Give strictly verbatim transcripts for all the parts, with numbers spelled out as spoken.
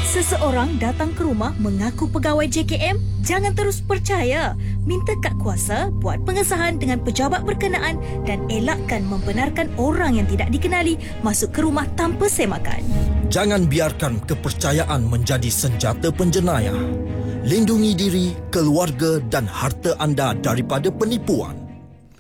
Seseorang datang ke rumah mengaku pegawai J K M? Jangan terus percaya. Minta kad kuasa, buat pengesahan dengan pejabat berkenaan dan elakkan membenarkan orang yang tidak dikenali masuk ke rumah tanpa semakan. Jangan biarkan kepercayaan menjadi senjata penjenayah. Lindungi diri, keluarga dan harta anda daripada penipuan.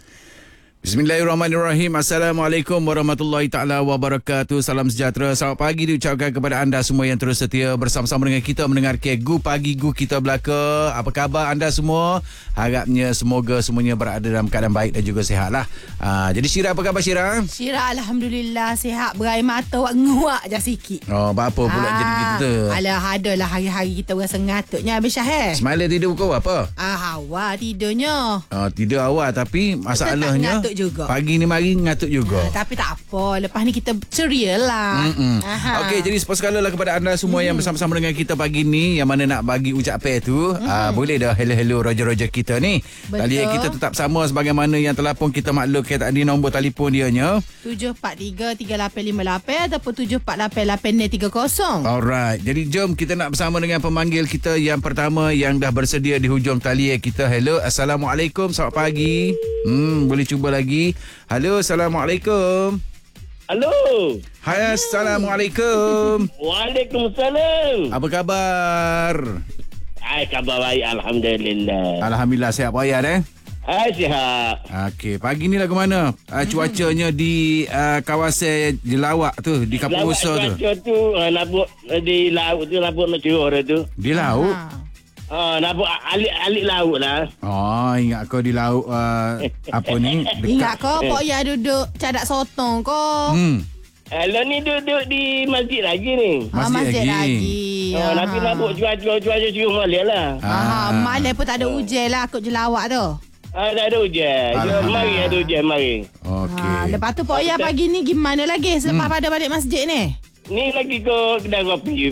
Bismillahirrahmanirrahim. Assalamualaikum warahmatullahi taala wabarakatuh. Salam sejahtera. Selamat pagi diucapkan kepada anda semua yang terus setia bersama-sama dengan kita mendengar Gu Pagi Gu Kita Belaka. Apa khabar anda semua? Harapnya semoga semuanya berada dalam keadaan baik dan juga sihat lah. Aa, jadi Syira, apa khabar Syira? Syira alhamdulillah sihat, berair mata, wak nguak je sikit. Oh, apa pula jadi gitu? Alah, adalah hari-hari kita rasa ngantuknya habis Syah. Semalam tidur pukul apa? Ah, awal tidurnya. Oh, tidur awal tapi masalahnya juga. Pagi ni mari ngatuk juga. Ha, tapi tak apa. Lepas ni kita ceria lah. Okey, jadi sepas sekala lah kepada anda semua mm. yang bersama-sama dengan kita pagi ni, yang mana nak bagi ucapan tu, mm. uh, boleh dah hello-hello roger-roger kita ni. Tadi kita tetap sama sebagaimana yang telah pun kita maklumkan tadi nombor telefon dia nya tujuh empat tiga tiga lapan lima lapan ataupun tujuh empat lapan lapan tiga kosong. Alright. Jadi jom kita nak bersama dengan pemanggil kita yang pertama yang dah bersedia di hujung tali kita. Hello, Assalamualaikum, selamat pagi. Hmm, boleh cuba lagi. Halo, Assalamualaikum. Halo. Hai, Assalamualaikum. Waalaikumsalam. Apa khabar? Hai, khabar baik, alhamdulillah. Alhamdulillah, sihat payah eh? Hai, sihat. Okey, pagi ni lagu mana? Uh, cuacanya di uh, kawasan Jelawak tu, di Kampung Usa tu. Cuaca tu uh, nabuk uh, di laut tu, nabuk meteor tu. Di laut? Ah, uh, nabuk alik-alik laut lah. Oh, ingat kau di laut uh, apa ni? Dekat. Ingat kau Pok Ya duduk cadak sotong kau. Hmm. Hello, ni duduk di masjid lagi ni. Masjid, ah, masjid lagi. lagi. Oh, nanti nabuk cuaca-cuaca cium malam lah. Ah, malam pun tak ada hujan lah kot Jelawak tu. Ah, tak ada hujan. Mari ada hujan, mari. Okey. Ha, lepas tu Pok Ya pagi ni gimana lagi selepas hmm. pada balik masjid ni? Ni lagi ke kedai kopi.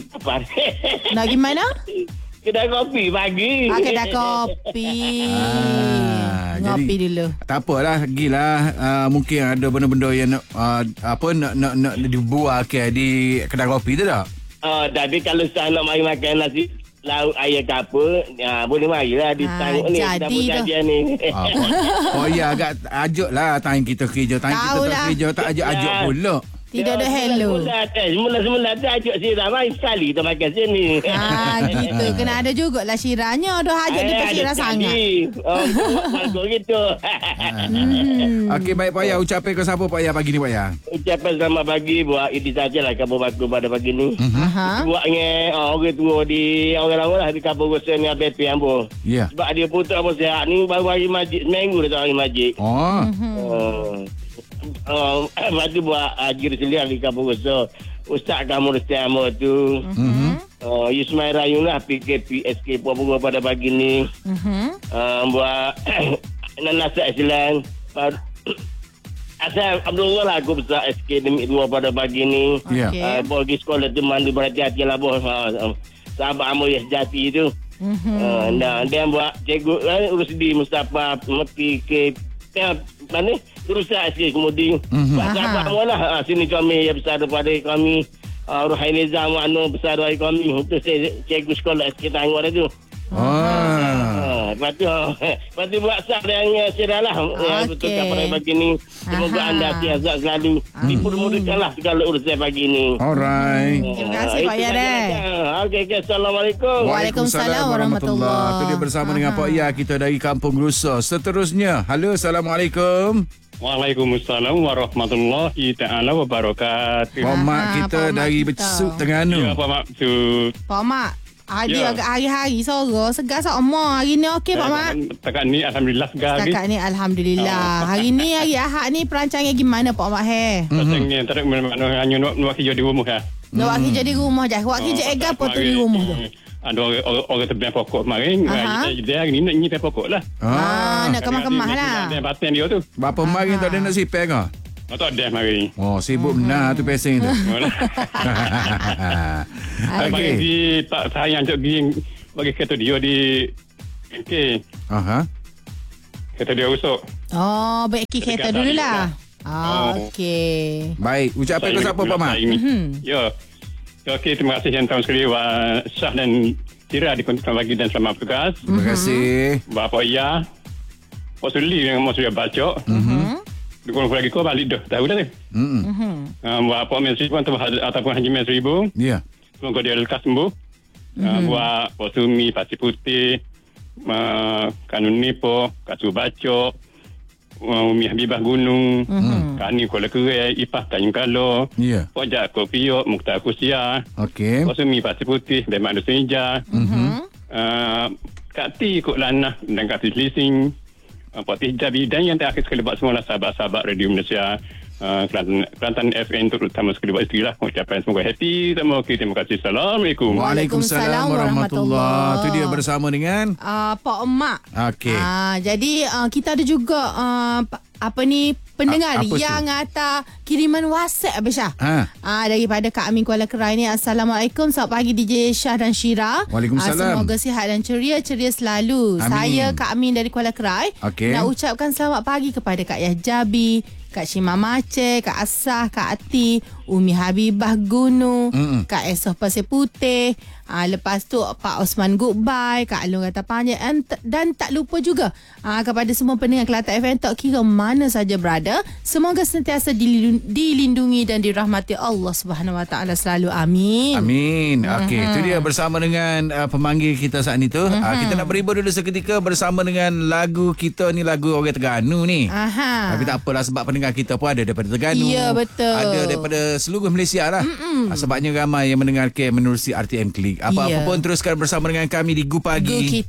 Nak gimana? Kedai kopi pagi. Ah, kedai kopi. Ah, Ngopi jadi, dulu. Tak apalah, gilah uh, mungkin ada benda-benda yang nak uh, apa nak nak nak dibuat ke di kedai kopi tu tak? Ah, tapi kalau saya nak mari makan nasi lauk air ke apa, ya, boleh marilah di Ah, tanguk ni. jadi Kita tu. ni. Ah, oh ya, agak ajak lah time kita kerja, time kita tak Tahulah. kerja tak ajak-ajak Ya. pula. Tidak ada hello. Semula-semula tu ajak Syirah mari sekali kita makan sini. Ah, gitu. Kena ada jugalah Syirahnya. Dah ajak dia tak Syirah sangat. Oh, bagus gitu. Hmm. Okey, baik Pak Ya, ucapan ke siapa Pak Ya pagi ni Pak Ya? Ucapan selamat pagi buat ini sajalah kabar bagus pada pagi ni. Aha. Buatnya oh, orang tua di orang lama lah di kampung Gosen ni B P Ambo. Ya. Sebab dia putus apa sihat ni baru hari masjid seminggu dah tak hari masjid. Oh. Oh. Oh, lepas tu buat haji Reselian di Kampung Usaha. Ustaz kamu Restiamo tu. Mm-hmm. Oh, Yusmail Rayun lah P K P S K Puan pada pagi ni. Mm-hmm. Uh, buat Nasa Islam. Asal Abdullah lah aku besar S K demi dua pada pagi ni. Ya. Okey. Uh, pergi sekolah tu mandu berhati-hati lah bos. Uh, sahabat Amor Sejati tu. Mm-hmm. Uh, dan dia buat cikgu uh, urus di Mustafa P K mana berusaha sikit kemudian Mhm. sahabat lah ha, sini kami yang besar daripada kami uh, Ruhainizam Anu besar daripada kami untuk cikgu sekolah sikit tanggung ada tu. Oh. Ha, lepas tu lepas tu buat sah yang Syirah lah yang betul pada pagi ni. Semoga Aha. anda sihat selalu dipermudahkanlah segala urusan pagi ni. Alright. Terima kasih Pak Ya deh. Okey, okay, Assalamualaikum. Waalaikumsalam warahmatullahi. Itu dia bersama Aha. dengan Pak Ya kita dari Kampung Rusa. Seterusnya, halo, Assalamualaikum. Waalaikumsalam warahmatullahi ta'ala wabarakatuh. Pak Mak Aha, kita Pak Mak dari kita. Besuk Terengganu. Ya, apa maksud? Pak Mak, hari Ya. agak hari-hari sore segar sama. Hari ni okey Pak Mak? Takat ni Alhamdulillah segar lagi. Setakat ni Alhamdulillah. Hari ni hari Ahad ni perancangan gimana Pak Mak he? Pasal ni tak ada mana hanya nak nak kerja di rumah lah. Nak buat kerja di rumah je. Buat kerja ega apa tu di rumah tu? Ada orang orang, orang tebiang pokok kemarin. Aha. Dia hari ni nak nyipai pokok lah. Ah, nak kemah-kemah lah. Dia batin dia tu. Bapa mari tak ada nak sipek ke? Oh, tak ada mari. Oh, sibuk benar tu pesing tu. Okey. Okey. Bagi tak sayang cak pergi bagi kereta dia di okey. Aha. Kereta dia rusuk. Oh, baik ki kereta Dekat dulu tadi lah. lah. Oh, okey. Baik, ucapan ke siapa Pak Mak? Mhm. Ya. Okey, terima kasih yang tahun sekali Wak Syah dan Tira di Kuntang Pagi dan selamat bertugas. Terima kasih. Bapak Iya, Pak Suli dengan Mak Surya Bacok. Mhm. Dukung lagi kau balik dah. Tahu dah tu. Hmm. Uh, buat Pak Mel Seribu ataupun Haji Mel Seribu. Ya. Semoga dia lekas sembuh. Uh, buat Pak Sumi, Pasir Putih, uh, Kanun Nipo, Kak Su Bacok, uh, Umi Habibah Gunung, Mhm. Kak Ni Kuala Kerai, Ipah Tanjung Kalo, Ya. Pak Jak Kopiok, Mukhtar Kusia, Okey. Pak Sumi Pasir Putih, Demak Dusun Hijau, Mhm. uh, Kak Ti Kok Lanah dan Kak Ti Selising, uh, Pak Ti Hijabi dan yang terakhir sekali buat semua sahabat-sahabat Radio Malaysia, uh, Kelantan, Kelantan F M terutama sekali buat isteri lah. Ucapan semoga happy. Terima kasih. Terima kasih. Assalamualaikum. Waalaikumsalam warahmatullahi. Itu dia bersama dengan Uh, Pak Emak. Okey. Ah, jadi uh, kita ada juga uh, pa- apa ni pendengar A- apa tu? yang hantar kiriman WhatsApp Abisha. Ha. Ah, daripada Kak Amin Kuala Kerai ni. Assalamualaikum. Selamat pagi D J Syah dan Syira. Waalaikumsalam. Ah, semoga sihat dan ceria, ceria selalu. Amin. Saya Kak Amin dari Kuala Kerai. Okey. Nak ucapkan selamat pagi kepada Kak Yah Jabi, Kak Shima Mace, Kak Asah, Kak Ati, Umi Habibah Gunung, Mm-mm. Kak Esoh Pasir Putih. Ah, lepas tu Pak Osman Goodbye, Kak Alung Kata Panjang dan, dan tak lupa juga ah, kepada semua pendengar Kelantan F M tak kira mana saja berada. Semoga sentiasa dilindungi, dilindungi dan dirahmati Allah Subhanahu Wa Taala selalu. Amin. Amin. Okey, itu dia bersama dengan uh, pemanggil kita saat ini tu. Uh, kita nak berhibur dulu seketika bersama dengan lagu kita ni, lagu orang Terengganu ni. Aha. Tapi tak apalah sebab pendengar kita pun ada daripada Terengganu. Ya, betul. Ada daripada seluruh Malaysia lah. Ah, sebabnya ramai yang mendengar ke menerusi R T M Klik. Apa-apa Ya. pun teruskan bersama dengan kami di Gu Pagi. Gu